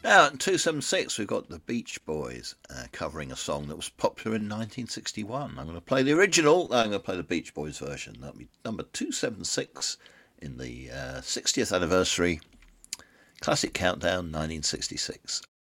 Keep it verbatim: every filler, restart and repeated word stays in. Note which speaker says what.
Speaker 1: Now, in two seven six, we've got the Beach Boys uh, covering a song that was popular in nineteen sixty-one. I'm going to play the original, I'm going to play the Beach Boys version. That'll be number two seven six in the uh, sixtieth anniversary Classic Countdown nineteen sixty-six.